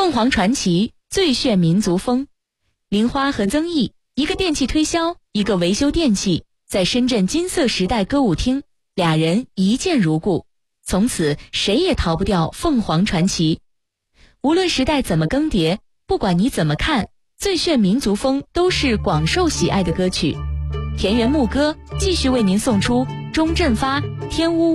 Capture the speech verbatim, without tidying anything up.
凤凰传奇最炫民族风。林花和曾毅，一个电器推销，一个维修电器，在深圳金色时代歌舞厅，俩人一见如故，从此谁也逃不掉凤凰传奇。无论时代怎么更迭，不管你怎么看，最炫民族风都是广受喜爱的歌曲。田园牧歌继续为您送出钟镇发、天屋